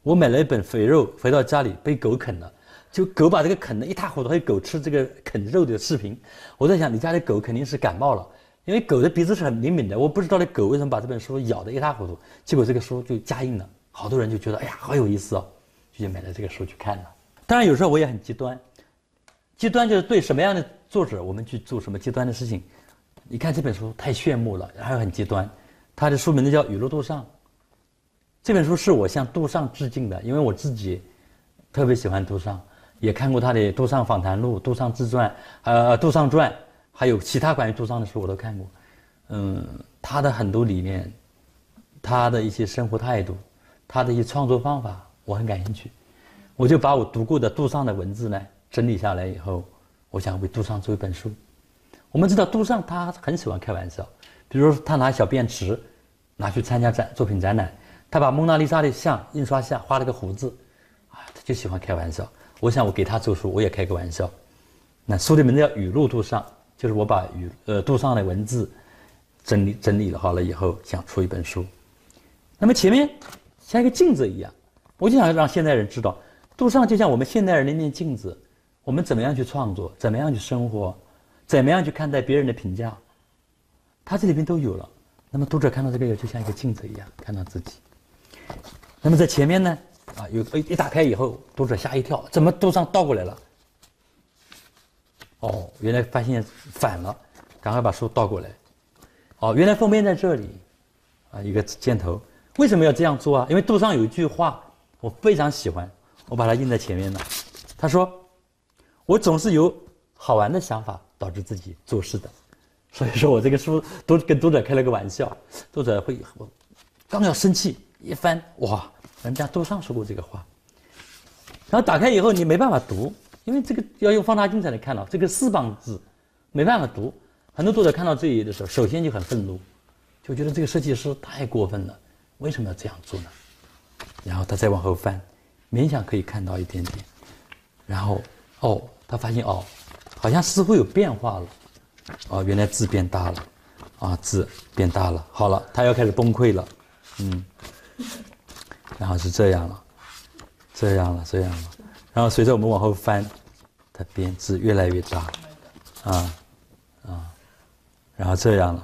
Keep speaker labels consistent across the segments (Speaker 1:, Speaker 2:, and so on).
Speaker 1: 我买了一本肥肉，回到家里被狗啃了，就狗把这个啃得一塌糊涂，还有狗吃这个啃肉的视频。我在想，你家的狗肯定是感冒了，因为狗的鼻子是很灵敏的。我不知道那狗为什么把这本书咬得一塌糊涂，结果这个书就加印了，好多人就觉得哎呀好有意思哦，就买了这个书去看了。当然有时候我也很极端，极端就是对什么样的作者我们去做什么极端的事情。你看这本书太炫目了，还有很极端，它的书名字叫《雨露杜尚》。这本书是我向杜尚致敬的，因为我自己特别喜欢杜尚，也看过他的《杜尚访谈录》《杜尚自传》杜尚传，还有其他关于杜尚的书我都看过。他的很多理念，他的一些生活态度，他的一些创作方法，我很感兴趣。我就把我读过的杜尚的文字呢整理下来以后，我想为杜尚做一本书。我们知道杜尚他很喜欢开玩笑，比如说他拿小便池拿去参加作品展览。他把蒙娜丽莎的像印刷下画了个胡子，他就喜欢开玩笑。我想我给他做书，我也开个玩笑。那书的名字叫《雨露杜尚》，就是我把杜尚的文字整理好了以后，想出一本书。那么前面像一个镜子一样，我就想让现代人知道，杜尚就像我们现代人的一面镜子，我们怎么样去创作，怎么样去生活，怎么样去看待别人的评价，他这里边都有了。那么读者看到这个就像一个镜子一样，看到自己。那么在前面呢，一打开以后，读者吓一跳，怎么杜尚倒过来了？哦，原来发现反了，赶快把书倒过来。哦，原来封面在这里，一个箭头。为什么要这样做啊？因为杜尚有一句话我非常喜欢，我把它印在前面了。他说：“我总是有好玩的想法导致自己做事的。”所以说我这个书都跟读者开了个玩笑，读者会刚要生气。一翻，哇，人家杜尚说过这个话。然后打开以后你没办法读，因为这个要用放大镜才能看到，这个4棒字没办法读。很多读者看到这里的时候，首先就很愤怒，就觉得这个设计师太过分了，为什么要这样做呢？然后他再往后翻，勉强可以看到一点点。然后他发现好像似乎有变化了。原来字变大了，字变大了。好了，他要开始崩溃了。然后是这样了，然后随着我们往后翻，它字越来越大，然后这样了，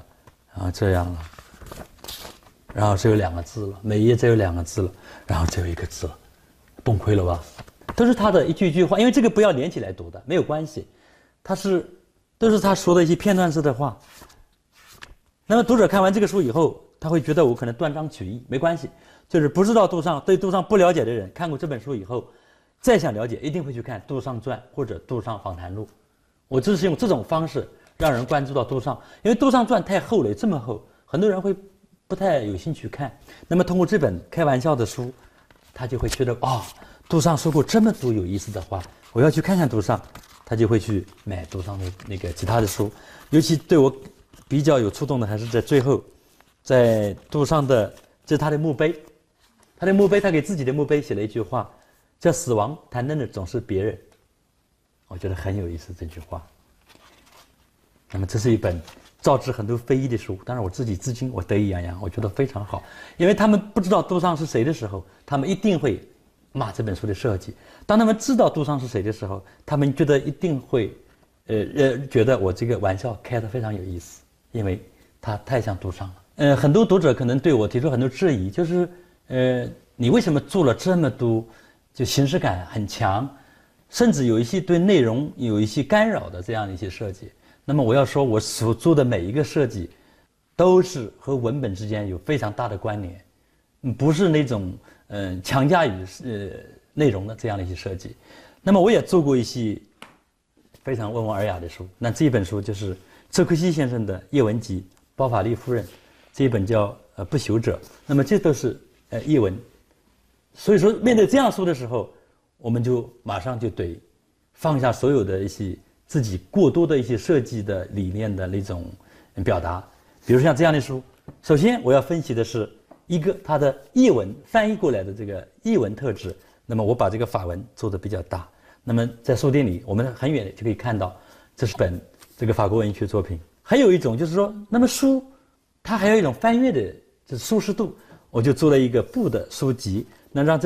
Speaker 1: 然后只有2个字了，每一页只有2个字了，然后只有1个字了，崩溃了吧？都是他的一句话，因为这个不要连起来读的，没有关系，都是他说的一些片段式的话。那么读者看完这个书以后，他会觉得我可能断章取义，没关系，就是不知道杜尚，对杜尚不了解的人，看过这本书以后，再想了解，一定会去看《杜尚传》或者《杜尚访谈录》。我只是用这种方式让人关注到杜尚，因为《杜尚传》太厚了，这么厚，很多人会不太有兴趣看。那么通过这本开玩笑的书，他就会觉得杜尚说过这么多有意思的话，我要去看看杜尚，他就会去买杜尚的那个其他的书。尤其对我比较有触动的还是在最后。在杜尚的，这是他的墓碑，他给自己的墓碑写了一句话，叫“死亡谈论的总是别人”，我觉得很有意思这句话。那么这是一本招致很多非议的书，当然我自己至今我得意洋洋，我觉得非常好，因为他们不知道杜尚是谁的时候，他们一定会骂这本书的设计；当他们知道杜尚是谁的时候，他们一定会觉得我这个玩笑开得非常有意思，因为他太像杜尚了。很多读者可能对我提出很多质疑，就是你为什么做了这么多，就形式感很强，甚至有一些对内容有一些干扰的这样的一些设计。那么我要说，我所做的每一个设计，都是和文本之间有非常大的关联，不是那种强加于内容的这样的一些设计。那么我也做过一些非常温文尔雅的书，那这一本书就是周克希先生的《叶文集》，包法利夫人。这一本叫不朽者，那么这都是译文。所以说面对这样书的时候，我们就马上就得放下所有的一些自己过多的一些设计的理念的那种表达。比如像这样的书，首先我要分析的是一个它的译文翻译过来的这个译文特质，那么我把这个法文做得比较大。那么在书店里我们很远就可以看到这是本这个法国文学作品。还有一种就是说，那么书它还有一种翻阅的舒适度，我就做了一个布的书籍，能让这